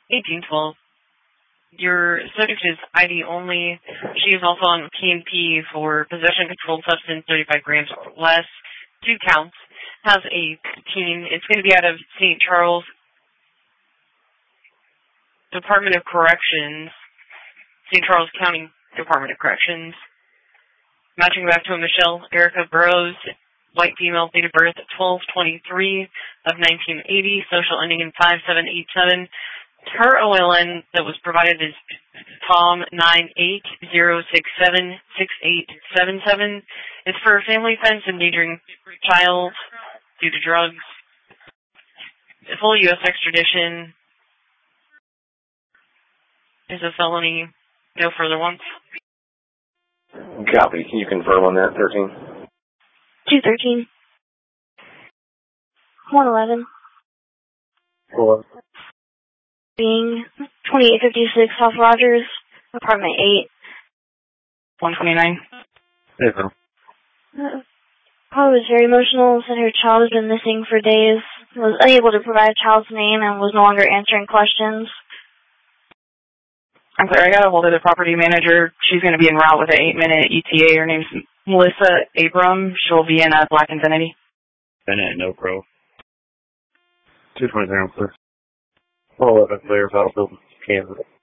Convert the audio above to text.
1812. Your subject is ID only. She is also on P&P for possession of controlled substance, 35 grams or less, 2 counts, has a teen. It's going to be out of St. Charles Department of Corrections, St. Charles County Department of Corrections. Matching back to a Michelle Erica Burrows, white female, date of birth 12/23 of 1980, social ending in 5787. Her OLN that was provided is Tom 980676877. It's for a family offense endangering child due to drugs. Full U.S. extradition is a felony. No further ones. Copy. Can you confirm on that, 13? 213. 111. Cool. Being 2856 South Rogers, apartment 8. 129. Hey, bro. Paula was very emotional, said her child has been missing for days, was unable to provide a child's name, and was no longer answering questions. I'm sorry, I got a hold of the property manager. She's going to be en route with an 8-minute ETA. Her name's Melissa Abram. She'll be in a black Infiniti. Bennett, no pro. 223 on clear. 411 clear, Battlefield, Kansas.